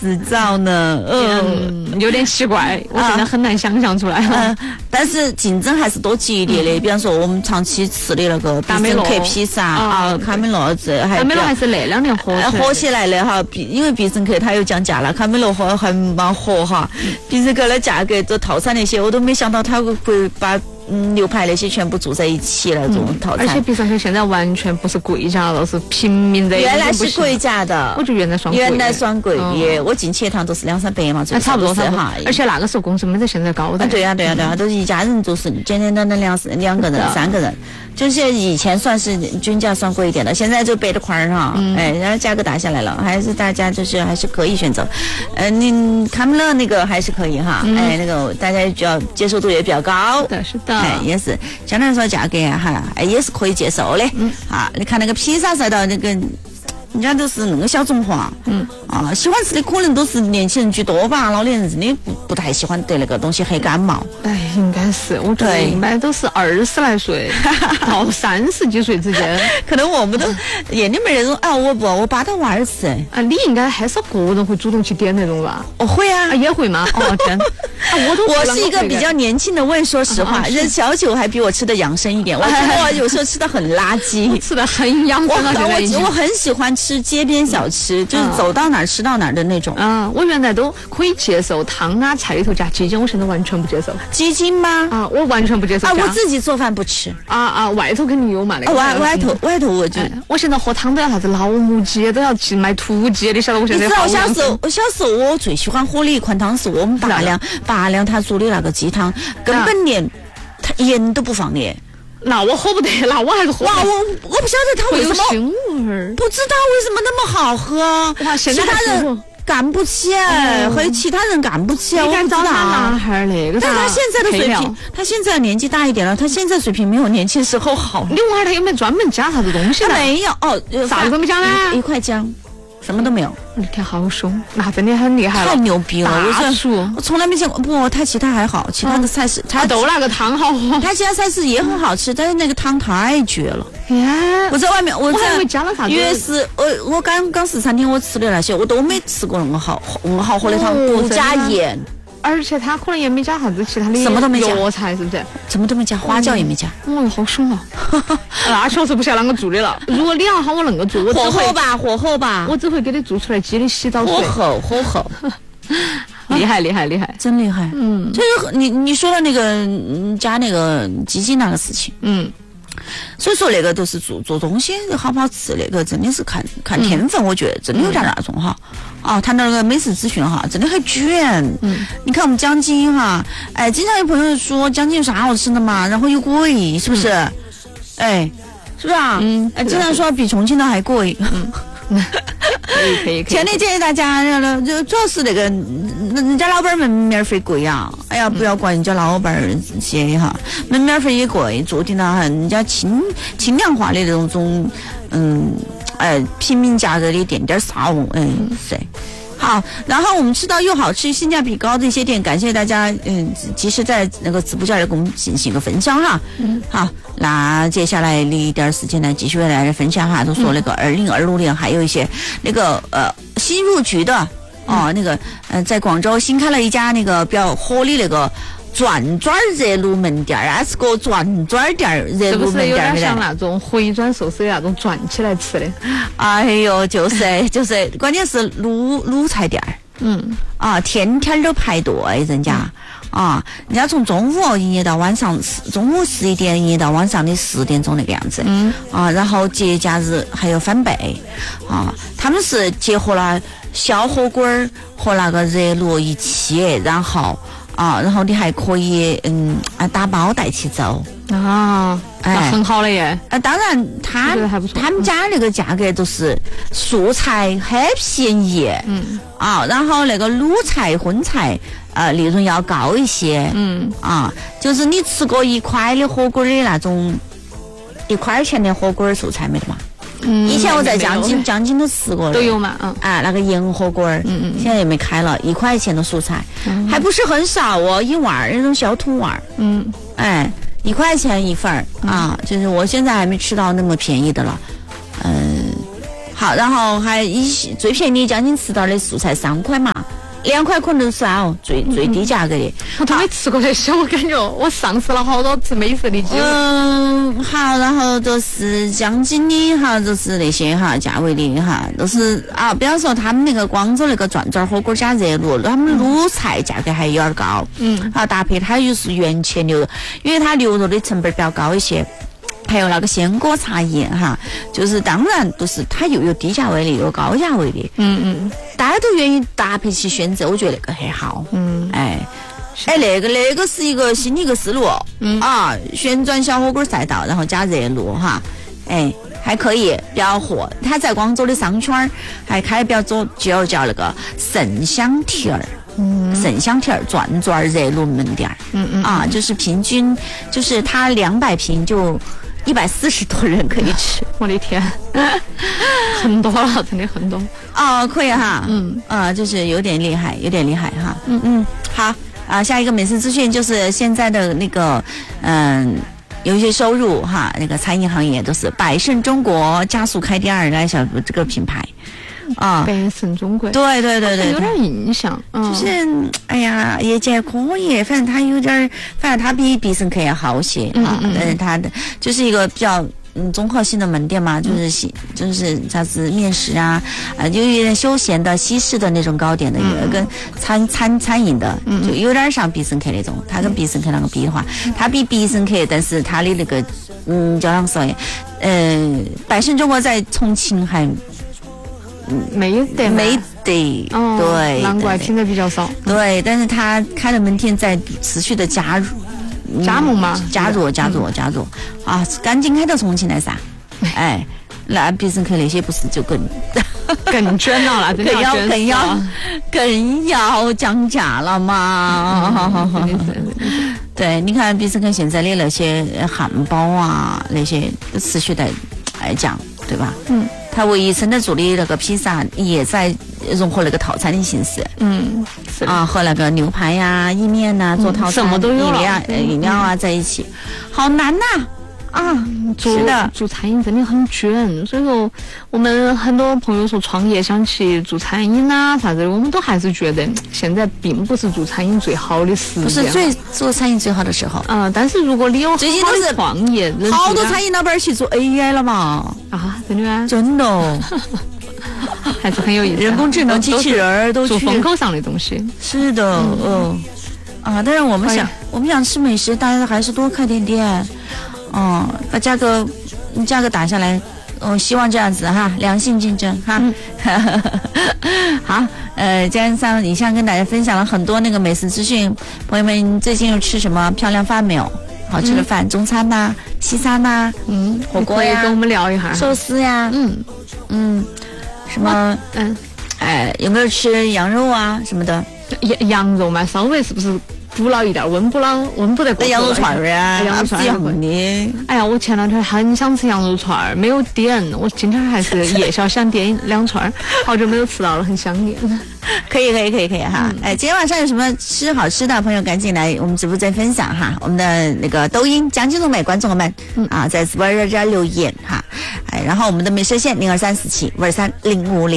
执照呢？ 有点奇怪，我现在很难想象出来。 但是竞争还是多激烈的。比方说，我们长期吃的那个必胜客披萨卡梅洛卡梅洛还是那2年火起来的哈。因为必胜客它又降价了，卡梅洛还蛮火哈。必胜客的价格做套餐那些，我都没想到它会把牛排那些全部做在一起了，这种套餐。 而且必胜客现在完全不是贵价了，是平民的。 原来是贵价的， 我觉得原来算贵的。我进去一趟都是200-300嘛， 差不多哈。而且那个时候工资没得现在高的。 对呀，都是一家人，就是简简单单两个人、3个人。就是以前算是均价算贵一点的，现在就背着块儿哈，然后价格打下来了，还是大家就是还是可以选择。你卡梅勒那个还是可以哈，那个大家就要接受度也比较高。 是的。 也是相对来说价格哈，也是可以接受的。你看那个披萨赛道那个，人家都是那个小众化。喜欢吃的可能都是年轻人居多吧，老年人真的不太喜欢得那个东西，很感冒。 应该是，我觉得一般都是20来岁到30几岁之间。 可能我们都眼里面那种我把它娃儿吃。 你应该很少个人会主动去点那种吧？ 我会啊， 也会吗？天。 我是一个比较年轻的，我也说实话，人小九还比我吃的养生一点。我觉得我有时候吃的很垃圾， 吃的很养生。 我很喜欢吃街边小吃，就是走到哪儿吃到哪儿的那种。 我原来都可以接受汤啊菜里头加鸡精，我现在完全不接受。 鸡精吗？ 我完全不接受。 我自己做饭不吃。 外头肯定有嘛那个。 外头我现在喝汤都要啥子老母鸡，都要去买土鸡，你晓得我现在。 你知道小时候我最喜欢喝的一款汤是我们拔凉他做的那个鸡汤，根本连他盐都不放的。 那我喝不得，那我还是喝。 我不晓得他为什么腥味， 不知道为什么那么好喝。其他人干不起，和其他人干不起。 你敢找他男孩那个？ 但他现在的水平，他现在年纪大一点了，他现在水平没有年轻时候好。 你问他有没有专门加啥子东西？ 没有啥子都没加呢 ，1块姜。什么都没有， 你看好凶，那真的很厉害了， 太牛逼了！ 我从来没见过。不，他其他还好，其他的菜式， 他都那个汤好喝， 他其他菜式也很好吃，但是那个汤太绝了。我在外面，我在加了啥？ 越是我刚式餐厅我吃的那些，我都没吃过那么好喝的汤，不加盐。 而且他可能也没加啥子其他的， 什么都没加， 药材是不是？ 什么都没加，花椒也没加。 好凶啊！那确实不晓得啷个做的了。如果你要喊我能够做， 火候吧， 我只会给你做出来鸡的洗澡水。 火候。 厉害， 真厉害。就是你说的那个加那个鸡精那个事情。所以说那个都是做东西好不好吃，那个真的是看天分，我觉得真的有点那种哈。谈到那个美食资讯哈，真的很卷。你看我们江津哈，经常有朋友说江津有啥好吃的嘛，然后又贵，是不是？是不是啊？经常说比重庆的还贵。 可以。 强烈建议大家，就主要是那个人家老板门面费贵啊！哎呀，不要怪人家老板些哈，门面费也贵，做的呢人家轻量化的那种平民价格的点少，是。好，然后我们吃到又好吃、性价比高的一些店，感谢大家，及时在那个直播间来跟我们进行一个分享哈。好，那接下来的一点时间呢，继续来分享哈，都说那个2026年还有一些那个新入局的那个在广州新开了一家那个比较火的那个转热炉门店啊，是个转店热炉门店，是不是有点像那种回转寿司那种转起来吃的？ 哎呦，就是，关键是卤菜店天天都排队，人家从中午营业到晚上，中午11点营业到晚上的10点钟那个样子。然后节假日还有翻倍他们是结合了小火锅和那个热炉一起，然后你还可以打包带起走很好了耶。 当然他们家那个价格都是素菜很便宜，然后那个卤菜荤菜利润要高一些，就是你吃过1块的火锅的那种1块钱的火锅素菜没得嘛？以前我在江津都吃过了， 都有嘛？ 那个盐火锅现在也没开了，1块钱的蔬菜，还不是很少1碗那种小土碗，1块钱1份就是我现在还没吃到那么便宜的了， 好，然后还最便宜将近吃到的素菜3块嘛。2块可能都算哦，最低价格的。 我都没吃过那些，我感觉我丧失了好多吃美食的机会。 好，然后就是将近的哈，就是那些哈价位的哈，都是啊，比方说他们那个广州那个转转火锅加热卤，他们卤菜价格还有点高。好，搭配它又是原切牛肉，因为它牛肉的成本比较高一些。还有那个鲜果茶叶哈，就是当然都是它又有低价位的，又有高价位的。大家都愿意搭配起选择，我觉得那个很好。那个是一个新的一个思路。旋转小火锅赛道，然后加热卤哈，还可以比较火。它在广州的商圈还开比较多，就叫那个盛香亭儿。盛香亭转热卤门店。就是平均就是它200平就140多人可以吃。 我的天，很多了，真的很多。 可以哈。就是有点厉害哈。好啊，下一个美食资讯就是现在的那个有一些收入哈，那个餐饮行业都是百胜中国加速开店来小这个品牌。 百胜中国， 对， 有点印象。 就是哎呀，业绩还可以，反正它有点，反正它比必胜客要好些啊。但是它的就是一个比较综合性的门店嘛，就是啥子面食啊，就有点休闲的西式的那种糕点的，跟餐饮的，就有点像必胜客那种。它跟必胜客那个比的话，它比必胜客，但是它的那个叫啷说的，百胜中国在重庆还。 没得， 对， 难怪听得比较少。 对，但是他开的门店在持续的加盟嘛， 加入啊，赶紧开到重庆来噻！那必胜客那些不是就更卷了， 更要降价了嘛？对，你看必胜客现在的那些汉堡啊，那些持续的降，对吧？它唯一撑得住的那个披萨也在融合那个套餐的形式。 是和那个牛排呀、意面呐、做套餐， 什么都有了， 饮料啊在一起，好难呐！做餐饮真的很卷，所以说我们很多朋友说创业想去做餐饮啊啥子的，我们都还是觉得现在并不是做餐饮最好的时间， 不是做餐饮最好的时候。 但是如果你有最近都是创业， 好多餐饮老板去做 AI 了嘛？ 真的吗？ 真的。 还是很有意思， 人工智能机器人都做风口上的东西。 是的，但是我们想吃美食，大家还是多开点店。把价格打下来，希望这样子哈，良性竞争哈。好，今天上以上跟大家分享了很多那个美食资讯，朋友们最近有吃什么漂亮饭没有？好吃的饭，中餐呐、西餐呐，火锅呀， 跟我们聊一下， 寿司呀，什么，有没有吃羊肉啊什么的？ 羊肉嘛，稍微是不是？补牢一点，温补得过。 羊肉串儿啊， 羊肉串儿的。 哎呀，我前两天很想吃羊肉串儿，没有点，我今天还是夜宵想点2串儿，好久没有吃到了，很想念。 可以哈。今天晚上有什么吃好吃的朋友赶紧来我们直播间分享哈，我们的那个抖音江金龙美观众们在直播间留言哈，然后我们的美食线023475230505。